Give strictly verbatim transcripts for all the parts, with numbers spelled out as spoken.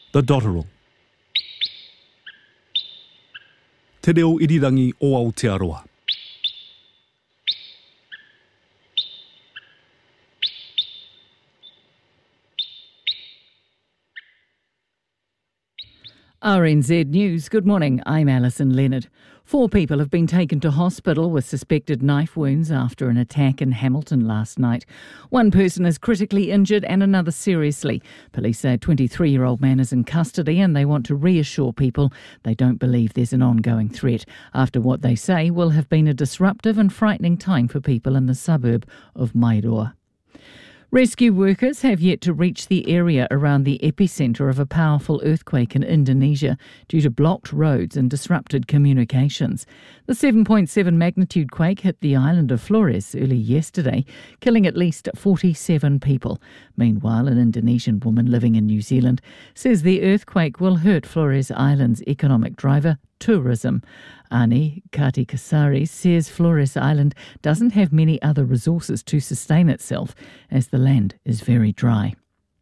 The Dotterel. Te reo irirangi o Aotearoa. R N Z News. Good morning. I'm Alison Leonard. Four people have been taken to hospital with suspected knife wounds after an attack in Hamilton last night. One person is critically injured and another seriously. Police say a twenty-three-year-old man is in custody and they want to reassure people they don't believe there's an ongoing threat after what they say will have been a disruptive and frightening time for people in the suburb of Mairoa. Rescue workers have yet to reach the area around the epicentre of a powerful earthquake in Indonesia due to blocked roads and disrupted communications. The seven point seven magnitude quake hit the island of Flores early yesterday, killing at least forty-seven people. Meanwhile, an Indonesian woman living in New Zealand says the earthquake will hurt Flores Island's economic driver, tourism. Ani Kartikasari says Flores Island doesn't have many other resources to sustain itself as the land is very dry.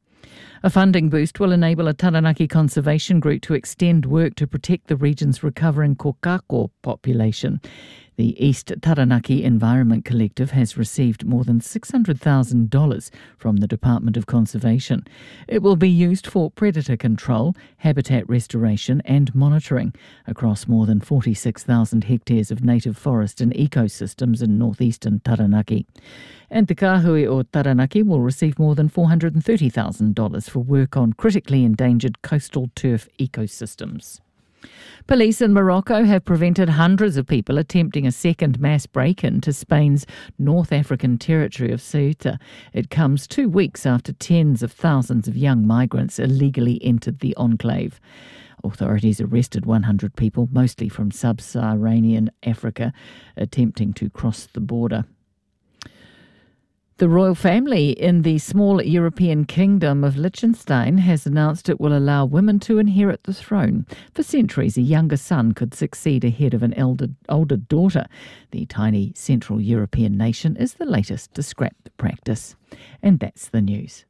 A funding boost will enable a Taranaki conservation group to extend work to protect the region's recovering kokako population. The East Taranaki Environment Collective has received more than six hundred thousand dollars from the Department of Conservation. It will be used for predator control, habitat restoration and monitoring across more than forty-six thousand hectares of native forest and ecosystems in northeastern Taranaki. And Te Kāhui o Taranaki will receive more than four hundred thirty thousand dollars for work on critically endangered coastal turf ecosystems. Police in Morocco have prevented hundreds of people attempting a second mass break-in to Spain's North African territory of Ceuta. It comes two weeks after tens of thousands of young migrants illegally entered the enclave. Authorities arrested one hundred people, mostly from sub-Saharan Africa, attempting to cross the border. The royal family in the small European kingdom of Liechtenstein has announced it will allow women to inherit the throne. For centuries, a younger son could succeed ahead of an elder, older daughter. The tiny Central European nation is the latest to scrap the practice. And that's the news.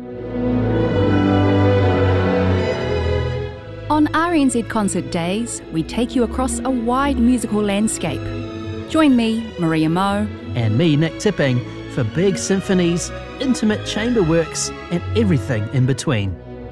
On R N Z Concert Days, we take you across a wide musical landscape. Join me, Maria Moe, and me, Nick Tipping, for big symphonies, intimate chamber works, and everything in between.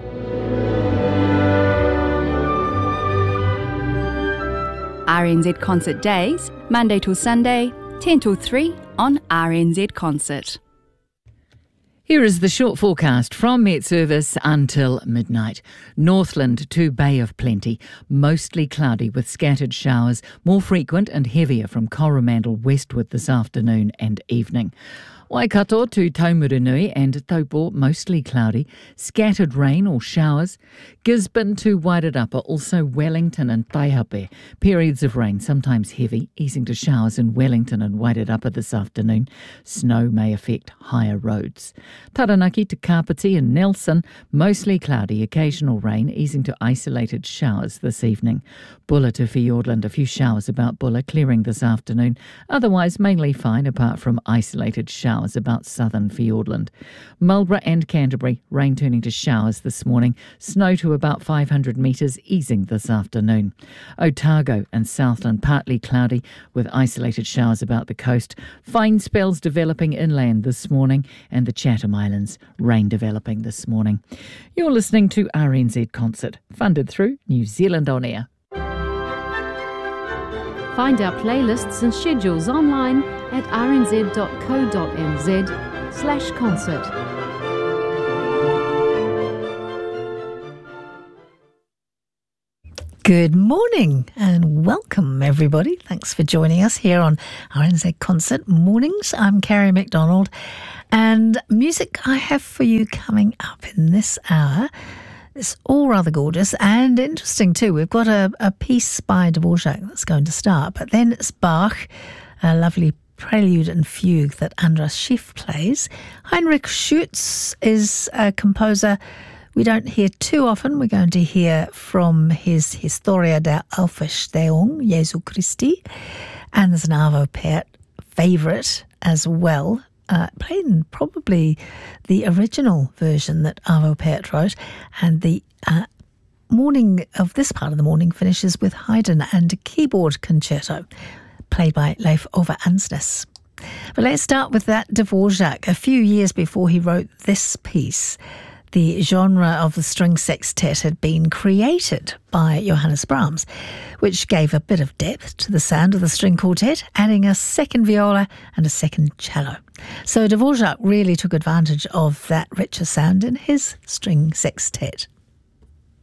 R N Z Concert Days, Monday till Sunday, ten till three on R N Z Concert. Here is the short forecast from Met Service until midnight. Northland to Bay of Plenty, mostly cloudy with scattered showers, more frequent and heavier from Coromandel westward this afternoon and evening. Waikato to Taumarunui and Taupo, mostly cloudy, scattered rain or showers. Gisborne to Wairarapa, also Wellington and Taihape, periods of rain, sometimes heavy, easing to showers in Wellington and Wairarapa this afternoon. Snow may affect higher roads. Taranaki to Kapiti and Nelson, mostly cloudy, occasional rain, easing to isolated showers this evening. Bulla to Fiordland, a few showers about Bulla, clearing this afternoon. Otherwise mainly fine apart from isolated showers about southern Fiordland. Marlborough and Canterbury, rain turning to showers this morning. Snow to about five hundred metres, easing this afternoon. Otago and Southland, partly cloudy with isolated showers about the coast. Fine spells developing inland this morning, and the Chatham Islands, rain developing this morning. You're listening to R N Z Concert, funded through New Zealand On Air. Find our playlists and schedules online at rnz.co.nz slash concert. Good morning and welcome everybody. Thanks for joining us here on R N Z Concert Mornings. I'm Carrie McDonald, and music I have for you coming up in this hour. It's all rather gorgeous and interesting too. We've got a, a piece by Dvorak that's going to start, but then it's Bach, a lovely prelude and fugue that Andras Schiff plays. Heinrich Schütz is a composer we don't hear too often. We're going to hear from his Historia der Auferstehung Jesu Christi, and there's an Arvo Pärt favourite as well. Uh, played in probably the original version that Arvo Pärt wrote, and the uh, morning of this part of the morning finishes with Haydn and a keyboard concerto, played by Leif Ove Ansnes. But let's start with that Dvorak. A few years before he wrote this piece, the genre of the string sextet had been created by Johannes Brahms, which gave a bit of depth to the sound of the string quartet, adding a second viola and a second cello. So Dvorak really took advantage of that richer sound in his string sextet.